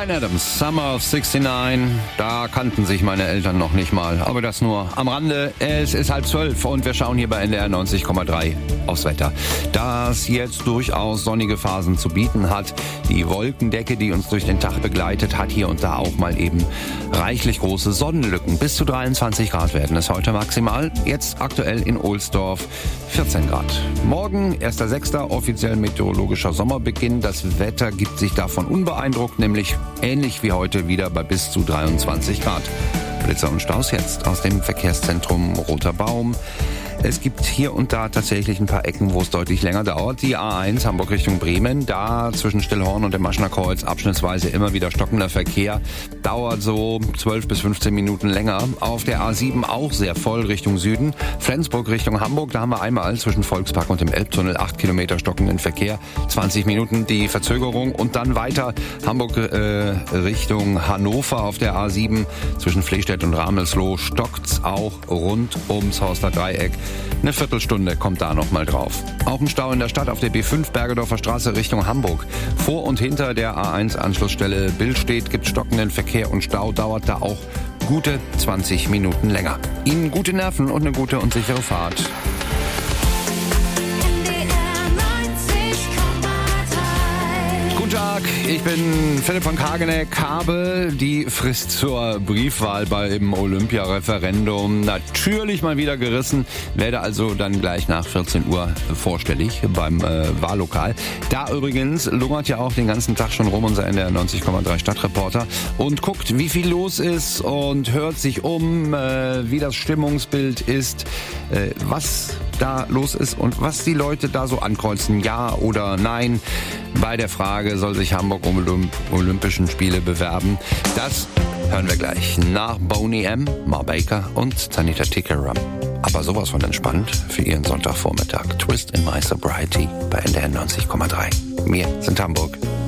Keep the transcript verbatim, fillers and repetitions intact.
Bryan Adams, Summer of sixty-nine. Da kannten sich meine Eltern noch nicht mal. Aber das nur am Rande. Es ist halb zwölf und wir schauen hier bei N D R neunzig Komma drei aufs Wetter. Das jetzt durchaus sonnige Phasen zu bieten hat. Die Wolkendecke, die uns durch den Tag begleitet, hat hier und da auch mal eben reichlich große Sonnenlücken. Bis zu dreiundzwanzig Grad werden es heute maximal. Jetzt aktuell in Ohlsdorf vierzehn Grad. Morgen, erster sechster offiziell meteorologischer Sommerbeginn. Das Wetter gibt sich davon unbeeindruckt, nämlich ähnlich wie heute wieder bei bis zu dreiundzwanzig Grad. Blitzer und Staus jetzt aus dem Verkehrszentrum Roter Baum. Es gibt hier und da tatsächlich ein paar Ecken, wo es deutlich länger dauert. Die A eins Hamburg Richtung Bremen, da zwischen Stillhorn und dem Maschner Kreuz abschnittsweise immer wieder stockender Verkehr. Dauert so zwölf bis fünfzehn Minuten länger. Auf der A sieben auch sehr voll Richtung Süden. Flensburg Richtung Hamburg, da haben wir einmal zwischen Volkspark und dem Elbtunnel acht Kilometer stockenden Verkehr. zwanzig Minuten die Verzögerung und dann weiter Hamburg äh, Richtung Hannover auf der A sieben. Zwischen Flehstedt und Ramelsloh stockt's auch rund ums Horster Dreieck. Eine Viertelstunde kommt da noch mal drauf. Auch ein Stau in der Stadt auf der B fünf Bergedorfer Straße Richtung Hamburg. Vor und hinter der A eins Anschlussstelle Billstedt gibt stockenden Verkehr und Stau dauert da auch gute zwanzig Minuten länger. Ihnen gute Nerven und eine gute und sichere Fahrt. Tag, ich bin Philipp von Kageneck, habe die Frist zur Briefwahl beim Olympia-Referendum natürlich mal wieder gerissen, werde also dann gleich nach vierzehn Uhr vorstellig beim äh, Wahllokal. Da übrigens lungert ja auch den ganzen Tag schon rum unser N D R neunzig Komma drei Stadtreporter und guckt, wie viel los ist und hört sich um, äh, wie das Stimmungsbild ist, äh, was da los ist und was die Leute da so ankreuzen, ja oder nein. Bei der Frage, soll sich Hamburg um Olymp- Olympischen Spiele bewerben? Das hören wir gleich nach Boney M., Mar Baker und Tanita Tikaram. Aber sowas von entspannt für Ihren Sonntagvormittag. Twist in My Sobriety bei N D R neunzig Komma drei. Wir sind Hamburg.